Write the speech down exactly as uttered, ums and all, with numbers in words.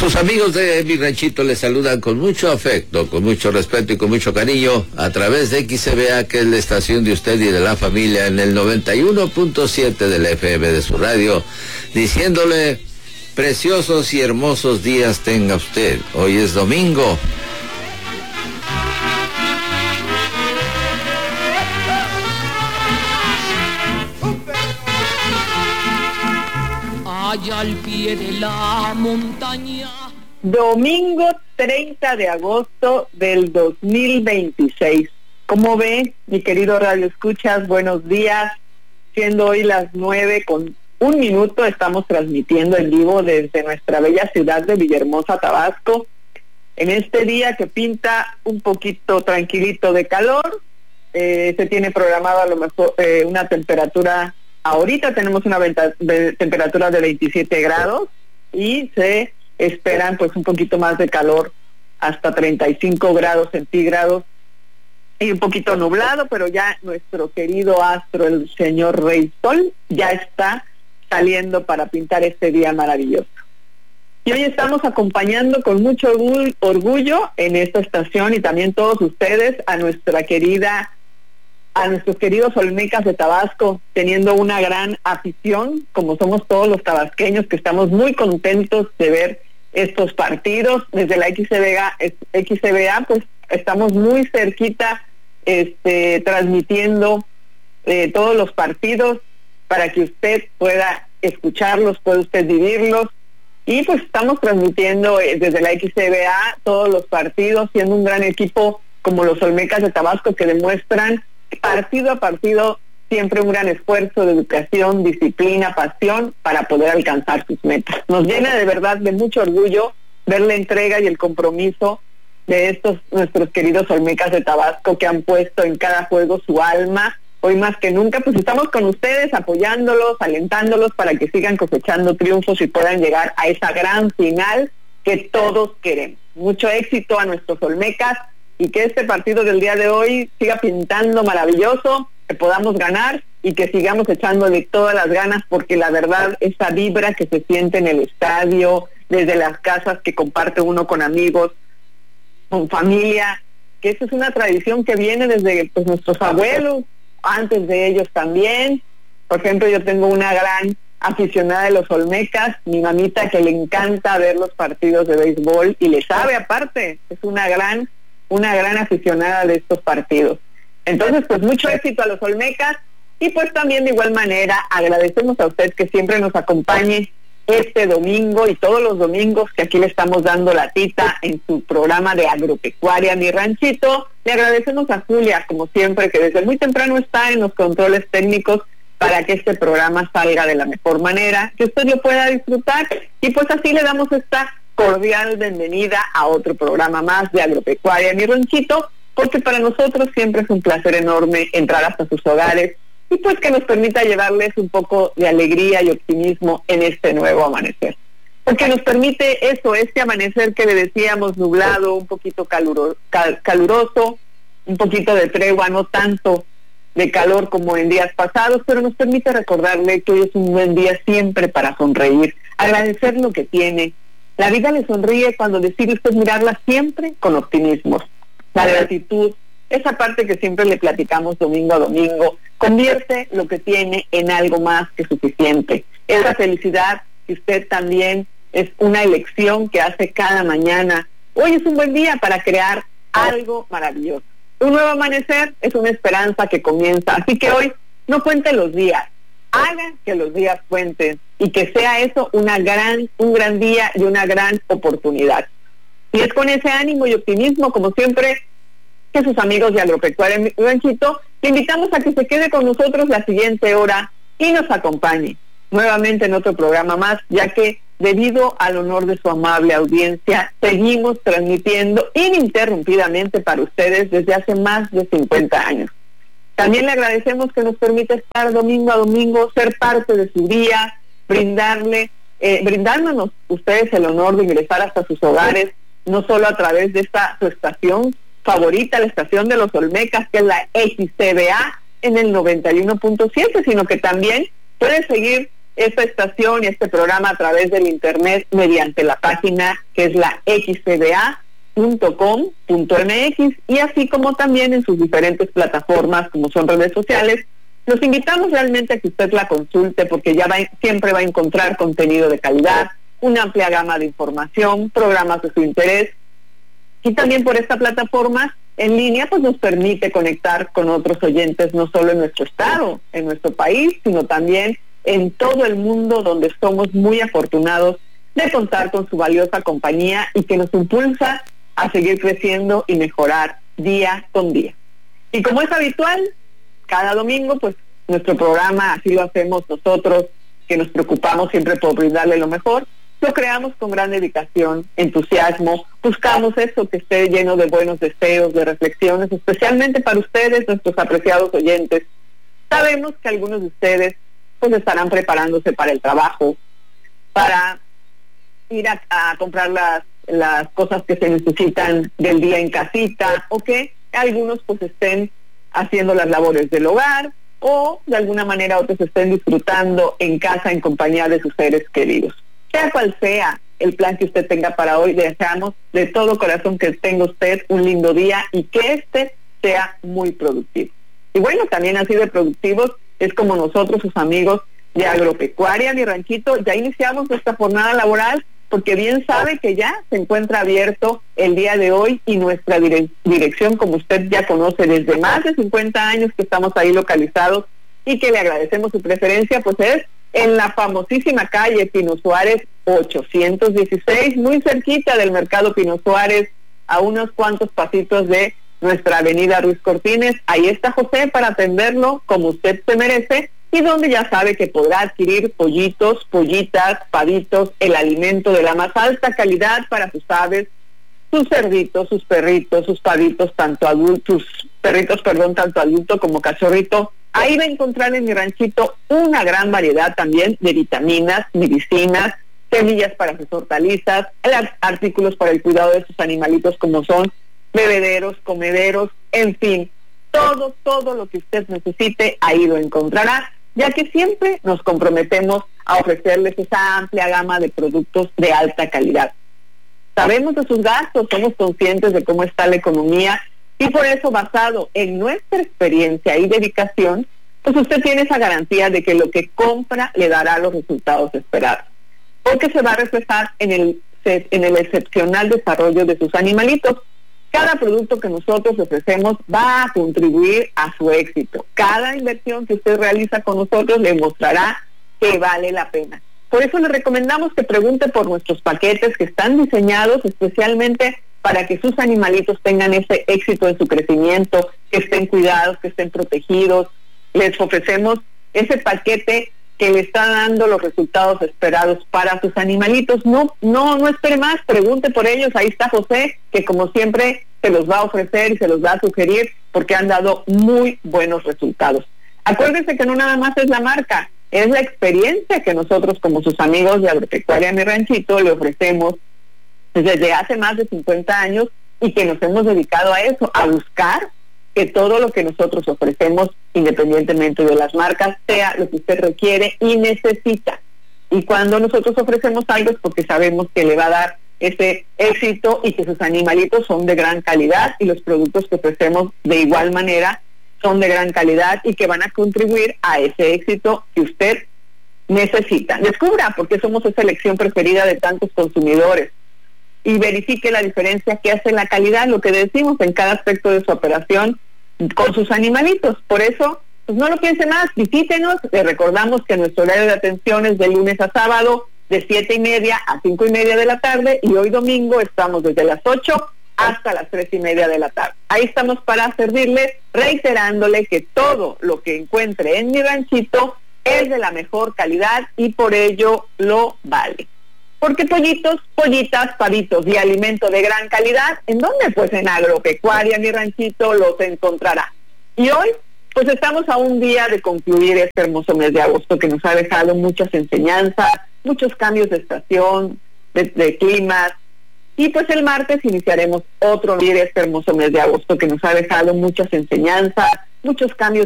Sus amigos de Mi Ranchito les saludan con mucho afecto, con mucho respeto y con mucho cariño a través de X C B A, que es la estación de usted y de la familia, en el noventa y uno punto siete del F M de su radio, diciéndole: preciosos y hermosos días tenga usted. Hoy es domingo. Allá al pie de la montaña. Domingo treinta de agosto del dos mil veintiséis. ¿Cómo ve, mi querido Radio Escuchas? Buenos días. Siendo hoy las nueve con un minuto, estamos transmitiendo en vivo desde nuestra bella ciudad de Villahermosa, Tabasco. En este día que pinta un poquito tranquilito de calor, eh, se tiene programado a lo mejor eh, una temperatura. Ahorita tenemos una venta, de, temperatura de veintisiete grados y se esperan pues un poquito más de calor, hasta treinta y cinco grados centígrados, y un poquito nublado, pero ya nuestro querido astro, el señor Rey Sol, ya está saliendo para pintar este día maravilloso. Y hoy estamos acompañando con mucho orgullo en esta estación, y también todos ustedes, a nuestra querida a nuestros queridos Olmecas de Tabasco, teniendo una gran afición, como somos todos los tabasqueños, que estamos muy contentos de ver estos partidos. Desde la X C B A, X C B A pues estamos muy cerquita, este, transmitiendo eh, todos los partidos para que usted pueda escucharlos, pueda usted vivirlos. Y pues estamos transmitiendo eh, desde la X C B A todos los partidos, siendo un gran equipo como los Olmecas de Tabasco, que demuestran partido a partido siempre un gran esfuerzo de educación, disciplina, pasión para poder alcanzar sus metas. Nos llena de verdad de mucho orgullo ver la entrega y el compromiso de estos nuestros queridos Olmecas de Tabasco, que han puesto en cada juego su alma. Hoy más que nunca pues estamos con ustedes, apoyándolos, alentándolos para que sigan cosechando triunfos y puedan llegar a esa gran final que todos queremos. Mucho éxito a nuestros Olmecas, y que este partido del día de hoy siga pintando maravilloso, que podamos ganar y que sigamos echándole todas las ganas, porque la verdad, esa vibra que se siente en el estadio, desde las casas que comparte uno con amigos, con familia, que esa es una tradición que viene desde pues nuestros abuelos, antes de ellos también. Por ejemplo, yo tengo una gran aficionada de los Olmecas, mi mamita, que le encanta ver los partidos de béisbol y le sabe aparte, es una gran una gran aficionada de estos partidos. Entonces, pues mucho éxito a los Olmecas, y pues también de igual manera agradecemos a usted que siempre nos acompañe este domingo y todos los domingos, que aquí le estamos dando la cita en su programa de Agropecuaria Mi Ranchito. Le agradecemos a Julia, como siempre, que desde muy temprano está en los controles técnicos para que este programa salga de la mejor manera, que usted lo pueda disfrutar, y pues así le damos esta cordial bienvenida a otro programa más de Agropecuaria Mi Ranchito, porque para nosotros siempre es un placer enorme entrar hasta sus hogares y pues que nos permita llevarles un poco de alegría y optimismo en este nuevo amanecer. Porque nos permite eso, este amanecer que le decíamos nublado, un poquito caluro, cal, caluroso, un poquito de tregua, no tanto de calor como en días pasados, pero nos permite recordarle que hoy es un buen día siempre para sonreír, agradecer lo que tiene. La vida le sonríe cuando decide usted mirarla siempre con optimismo. La gratitud, esa parte que siempre le platicamos domingo a domingo, convierte lo que tiene en algo más que suficiente. Esa felicidad que usted también es una elección que hace cada mañana. Hoy es un buen día para crear algo maravilloso. Un nuevo amanecer es una esperanza que comienza. Así que hoy no cuente los días, haga que los días cuenten, y que sea eso una gran, un gran día y una gran oportunidad. Y es con ese ánimo y optimismo, como siempre, que sus amigos de Agropecuaria Mi Ranchito, le invitamos a que se quede con nosotros la siguiente hora y nos acompañe nuevamente en otro programa más, ya que debido al honor de su amable audiencia, seguimos transmitiendo ininterrumpidamente para ustedes desde hace más de cincuenta años. También le agradecemos que nos permita estar domingo a domingo, ser parte de su día, brindarle, eh, brindándonos ustedes el honor de ingresar hasta sus hogares, no solo a través de esta su estación favorita, la estación de los Olmecas, que es la X C B A en el noventa y uno punto siete, sino que también puede seguir esta estación y este programa a través del internet mediante la página que es la x c b a punto com punto m x y así como también en sus diferentes plataformas como son redes sociales. Los invitamos realmente a que usted la consulte porque ya va, siempre va a encontrar contenido de calidad, una amplia gama de información, programas de su interés y también por esta plataforma en línea pues nos permite conectar con otros oyentes no solo en nuestro estado, en nuestro país, sino también en todo el mundo donde somos muy afortunados de contar con su valiosa compañía y que nos impulsa a seguir creciendo y mejorar día con día. Y como es habitual, cada domingo, pues nuestro programa, así lo hacemos nosotros, que nos preocupamos siempre por brindarle lo mejor, lo creamos con gran dedicación, entusiasmo, buscamos eso que esté lleno de buenos deseos, de reflexiones, especialmente para ustedes, nuestros apreciados oyentes. Sabemos que algunos de ustedes pues estarán preparándose para el trabajo, para ir a, a comprar las las cosas que se necesitan del día en casita, o que algunos pues estén haciendo las labores del hogar, o de alguna manera otros estén disfrutando en casa en compañía de sus seres queridos. Sea cual sea el plan que usted tenga para hoy, deseamos de todo corazón que tenga usted un lindo día y que este sea muy productivo. Y bueno, también así de productivos es como nosotros, sus amigos de Agropecuaria Mi Ranchito, ya iniciamos nuestra jornada laboral, porque bien sabe que ya se encuentra abierto el día de hoy y nuestra dire- dirección, como usted ya conoce, desde más de cincuenta años que estamos ahí localizados y que le agradecemos su preferencia, pues es en la famosísima calle Pino Suárez ochocientos dieciséis, muy cerquita del Mercado Pino Suárez, a unos cuantos pasitos de nuestra avenida Ruiz Cortines. Ahí está José para atenderlo como usted se merece, y donde ya sabe que podrá adquirir pollitos, pollitas, pavitos, el alimento de la más alta calidad para sus aves, sus cerditos, sus perritos, sus pavitos, tanto adultos, perritos, perdón, tanto adulto como cachorrito. Ahí va a encontrar en Mi Ranchito una gran variedad también de vitaminas, medicinas, semillas para sus hortalizas, artículos para el cuidado de sus animalitos como son bebederos, comederos, en fin, todo, todo lo que usted necesite, ahí lo encontrará, ya que siempre nos comprometemos a ofrecerles esa amplia gama de productos de alta calidad. Sabemos de sus gastos, somos conscientes de cómo está la economía y por eso, basado en nuestra experiencia y dedicación, pues usted tiene esa garantía de que lo que compra le dará los resultados esperados, porque se va a reflejar en el, en el excepcional desarrollo de sus animalitos. Cada producto que nosotros ofrecemos va a contribuir a su éxito. Cada inversión que usted realiza con nosotros le mostrará que vale la pena. Por eso le recomendamos que pregunte por nuestros paquetes que están diseñados especialmente para que sus animalitos tengan ese éxito en su crecimiento, que estén cuidados, que estén protegidos. Les ofrecemos ese paquete que le está dando los resultados esperados para sus animalitos. No, no, no espere más, pregunte por ellos. Ahí está José, que como siempre se los va a ofrecer y se los va a sugerir porque han dado muy buenos resultados. Acuérdense que no nada más es la marca, es la experiencia que nosotros como sus amigos de Agropecuaria Mi Ranchito le ofrecemos desde hace más de cincuenta años y que nos hemos dedicado a eso, a buscar que todo lo que nosotros ofrecemos, independientemente de las marcas, sea lo que usted requiere y necesita. Y cuando nosotros ofrecemos algo es porque sabemos que le va a dar ese éxito y que sus animalitos son de gran calidad y los productos que ofrecemos de igual manera son de gran calidad y que van a contribuir a ese éxito que usted necesita. Descubra por qué somos esa elección preferida de tantos consumidores y verifique la diferencia que hace la calidad, lo que decimos en cada aspecto de su operación con sus animalitos. Por eso, pues no lo piense más, visítenos. Les recordamos que nuestro horario de atención es de lunes a sábado, de siete y media a cinco y media de la tarde, y hoy domingo estamos desde las ocho hasta las tres y media de la tarde. Ahí estamos para servirle, reiterándole que todo lo que encuentre en Mi Ranchito es de la mejor calidad y por ello lo vale. Porque pollitos, pollitas, pavitos y alimento de gran calidad, ¿en dónde? Pues en Agropecuaria Mi Ranchito los encontrará. Y hoy, pues estamos a un día de concluir este hermoso mes de agosto que nos ha dejado muchas enseñanzas, muchos cambios de estación, de, de climas, y pues el martes iniciaremos otro día de este hermoso mes de agosto que nos ha dejado muchas enseñanzas, muchos cambios